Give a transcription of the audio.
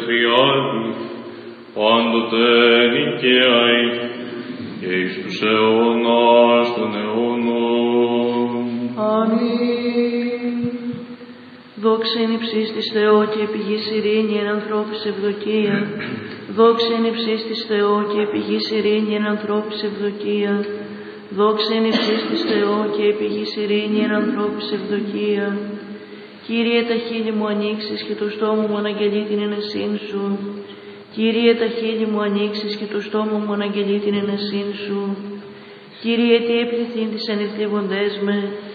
Χριστιάτους, πάντοτε νικαίοι, και εις τους αιώνας των αιώνων. Αμήν. Δόξα εν υψής της Θεό και επί γης ειρήνη εν ανθρώπης ευδοκία. Δόξα εν υψής της Θεό και επί γης ειρήνη εν ανθρώπης ευδοκία. Δόξα εν υψής της Θεό και επί γης ειρήνη εν ανθρώπης ευδοκία. Κύριε, τα χείλη μου ανοίξεις και το στόμα μου αναγγελεί την ενεσύν σου. Κύριε, τα χείλη μου ανοίξεις και το στόμα μου αναγγελεί την ενεσύν σου. Κύριε, τι επιθύντησαν οι θλίβοντές με,